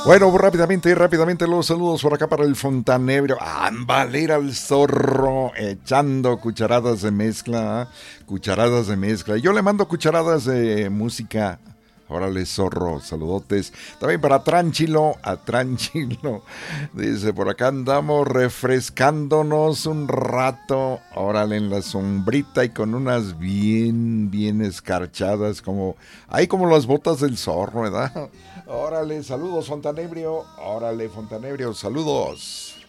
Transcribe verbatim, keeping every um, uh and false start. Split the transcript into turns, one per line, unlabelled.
Bueno, rápidamente, rápidamente los saludos por acá para el Fontanebrio. Ambalera al zorro, echando cucharadas de mezcla, cucharadas de mezcla. Yo le mando cucharadas de música. Órale, zorro, saludotes. También para Tranchilo, a Tranchilo. Dice, por acá andamos refrescándonos un rato. Órale, en la sombrita y con unas bien, bien escarchadas, como, ahí como las botas del zorro, ¿verdad? Órale, saludos, Fontanebrio. Órale, Fontanebrio, saludos.